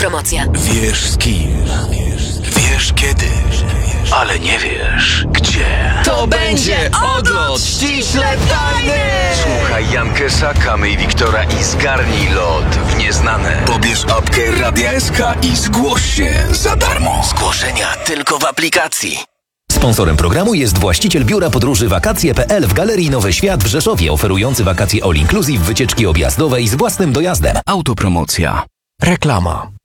Autopromocja. Wiesz z kim, wiesz kiedy, ale nie wiesz gdzie. To będzie odlot ściśle tajny! Słuchaj Jankesa, Kamy i Wiktora i zgarnij lot w nieznane. Pobierz apkę Radia SK i zgłoś się za darmo. Zgłoszenia tylko w aplikacji. Sponsorem programu jest właściciel biura podróży Wakacje.pl w Galerii Nowy Świat w Rzeszowie, oferujący wakacje all inclusive, wycieczki objazdowe i z własnym dojazdem. Autopromocja. Reklama.